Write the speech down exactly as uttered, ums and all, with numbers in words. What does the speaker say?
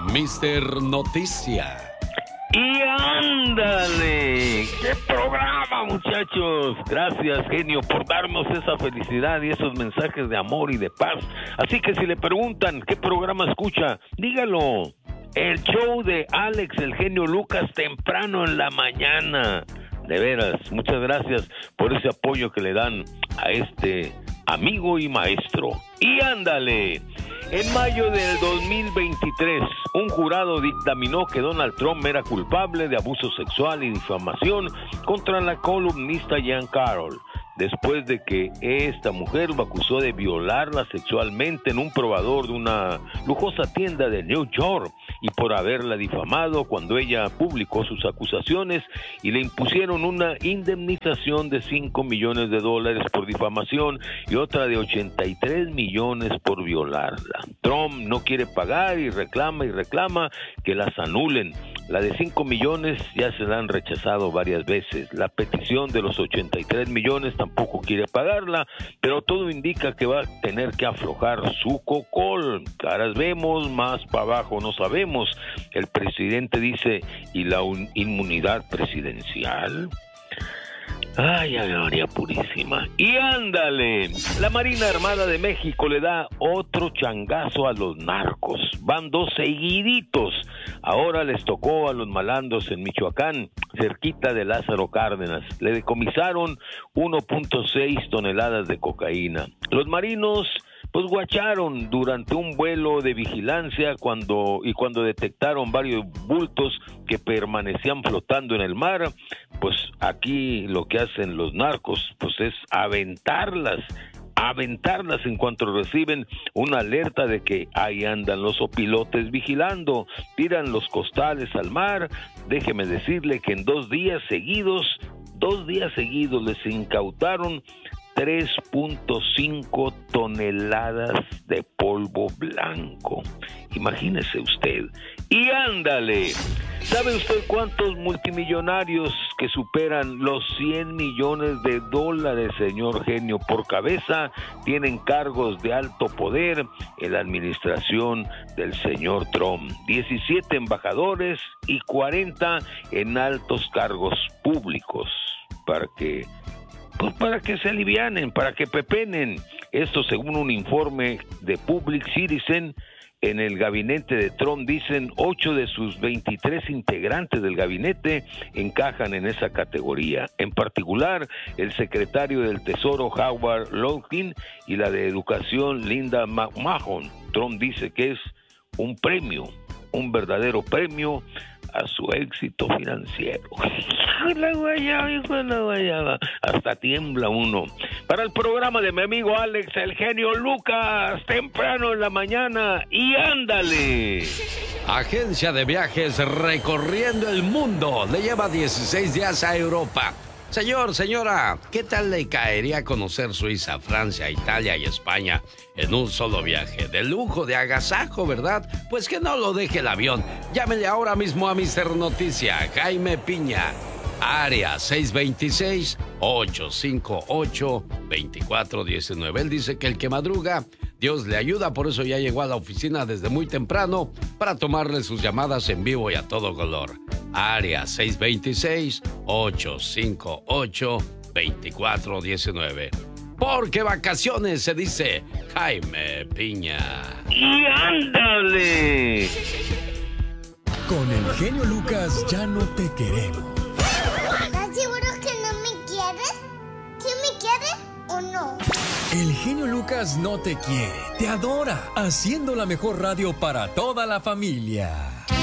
mister Noticia. Y ándale, qué programa, muchachos. Gracias, genio, por darnos esa felicidad y esos mensajes de amor y de paz. Así que si le preguntan qué programa escucha, dígalo. El show de Alex, el genio Lucas, temprano en la mañana. De veras, muchas gracias por ese apoyo que le dan a este amigo y maestro. Y ándale. En mayo del dos mil veintitrés, un jurado dictaminó que Donald Trump era culpable de abuso sexual y difamación contra la columnista Jean Carroll, después de que esta mujer lo acusó de violarla sexualmente en un probador de una lujosa tienda de New York y por haberla difamado cuando ella publicó sus acusaciones, y le impusieron una indemnización de cinco millones de dólares por difamación y otra de ochenta y tres millones por violarla. Trump no quiere pagar y reclama y reclama que las anulen. La de cinco millones ya se la han rechazado varias veces. La petición de los ochenta y tres millones tampoco quiere pagarla, pero todo indica que va a tener que aflojar su cocol. Caras vemos, más para abajo no sabemos. El presidente dice, ¿y la un- inmunidad presidencial? Ay, ay, María Purísima. Y ándale, la Marina Armada de México le da otro changazo a los narcos. Van dos seguiditos. Ahora les tocó a los malandros en Michoacán, cerquita de Lázaro Cárdenas. Le decomisaron uno punto seis toneladas de cocaína. Los marinos pues guacharon durante un vuelo de vigilancia cuando y cuando detectaron varios bultos que permanecían flotando en el mar. Pues aquí lo que hacen los narcos pues es aventarlas, aventarlas en cuanto reciben una alerta de que ahí andan los opilotes vigilando, tiran los costales al mar. Déjeme decirle que en dos días seguidos, dos días seguidos les incautaron tres punto cinco toneladas de polvo blanco. Imagínese usted. Y ándale, ¿sabe usted cuántos multimillonarios que superan los cien millones de dólares, señor genio, por cabeza, tienen cargos de alto poder en la administración del señor Trump? diecisiete embajadores y cuarenta en altos cargos públicos. Para que Pues para que se alivianen, para que pepenen. Esto según un informe de Public Citizen. En el gabinete de Trump, dicen, ocho de sus veintitrés integrantes del gabinete encajan en esa categoría. En particular, el secretario del Tesoro Howard Lutnick y la de Educación Linda McMahon. Trump dice que es un premio, un verdadero premio a su éxito financiero. La guayaba, hijo de la guayaba. Hasta tiembla uno. Para el programa de mi amigo Alex, el genio Lucas, temprano en la mañana. Y ándale. Agencia de viajes recorriendo el mundo. Le lleva dieciséis días a Europa. Señor, señora, ¿qué tal le caería conocer Suiza, Francia, Italia y España en un solo viaje? De lujo, de agasajo, ¿verdad? Pues que no lo deje el avión. Llámele ahora mismo a mister Noticia, Jaime Piña. Área seis dos seis, ocho cinco ocho, dos cuatro uno nueve. Él dice que el que madruga, Dios le ayuda, por eso ya llegó a la oficina desde muy temprano para tomarle sus llamadas en vivo y a todo color. Área seis dos seis, ocho cinco ocho, dos cuatro uno nueve. Porque vacaciones se dice Jaime Piña. Y ándale. Con el genio Lucas ya no te queremos. ¿Estás seguro que no me quieres? ¿Sí me quieres o no? El genio Lucas no te quiere, te adora, haciendo la mejor radio para toda la familia.